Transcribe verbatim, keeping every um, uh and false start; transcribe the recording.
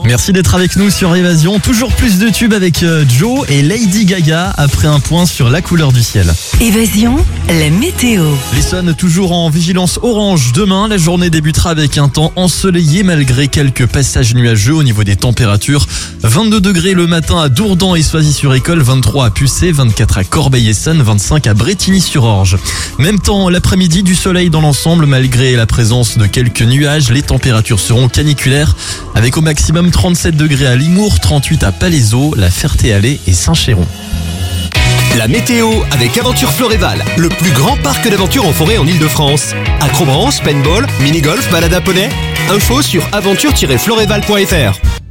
Merci d'être avec nous sur Évasion. Toujours plus de tubes avec euh, Joe et Lady Gaga après un point sur la couleur du ciel. Évasion, la météo. L'Essonne toujours en vigilance orange. Demain, la journée débutera avec un temps ensoleillé malgré quelques passages nuageux au niveau des températures. vingt-deux degrés le matin à Dourdan et Soisy-sur-École, vingt-trois à Pucé, vingt-quatre à Corbeil-Essonnes, vingt-cinq à Brétigny-sur-Orge. Même temps, l'après-midi, du soleil dans l'ensemble malgré la présence de quelques nuages. Les températures seront caniculaires avec au maximum trente-sept degrés à Limours, trente-huit à Palaiseau, La Ferté-Alais et Saint-Chéron. La météo avec Aventure Floréval, le plus grand parc d'aventure en forêt en Ile-de-France. Acrobranche, paintball, mini-golf, balade à poney. Info sur aventure tiret floréval point f r.